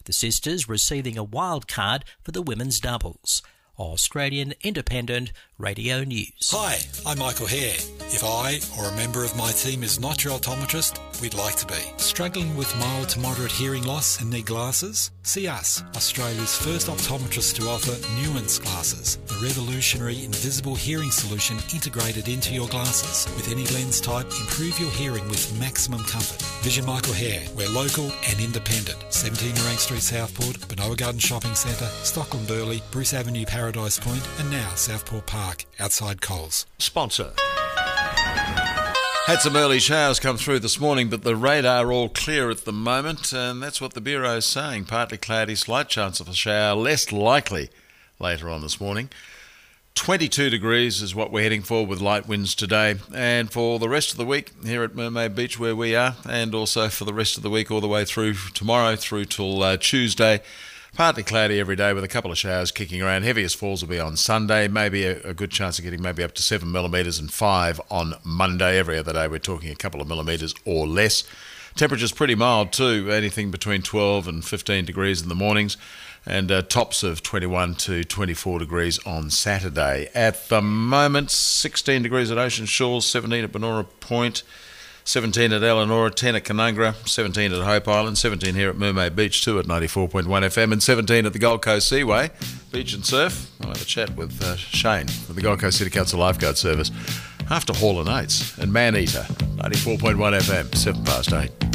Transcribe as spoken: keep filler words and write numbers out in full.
the sisters receiving a wild card for the women's doubles. Australian Independent Radio News. Hi, I'm Michael Hare. If I or a member of my team is not your optometrist, we'd like to be. Struggling with mild to moderate hearing loss and need glasses? See us, Australia's first optometrist to offer Nuance glasses, the revolutionary invisible hearing solution integrated into your glasses. With any lens type, improve your hearing with maximum comfort. Vision Michael Hare. We're local and independent. seventeen Rank Street, Southport, Benoa Garden Shopping Centre, Stockland Burleigh, Bruce Avenue, Paradise Point, and now Southport Park, outside Coles. Sponsor. Had some early showers come through this morning, but the radar all clear at the moment, and that's what the Bureau is saying. Partly cloudy, slight chance of a shower, less likely later on this morning. twenty-two degrees is what we're heading for with light winds today. And for the rest of the week here at Mermaid Beach where we are, and also for the rest of the week all the way through tomorrow through till uh, Tuesday, partly cloudy every day with a couple of showers kicking around. Heaviest falls will be on Sunday, maybe a, a good chance of getting maybe up to seven millimetres and five on Monday. Every other day we're talking a couple of millimetres or less. Temperature's pretty mild too, anything between twelve and fifteen degrees in the mornings, and uh, tops of twenty-one to twenty-four degrees on Saturday. At the moment, sixteen degrees at Ocean Shores, seventeen at Benora Point, seventeen at Elanora, ten at Canungra, seventeen at Hope Island, seventeen here at Mermaid Beach too at ninety-four point one F M, and seventeen at the Gold Coast Seaway Beach and Surf. I'll have a chat with uh, Shane from the Gold Coast City Council Lifeguard Service after Hall and Oates and Maneater, ninety-four point one F M, seven past eight.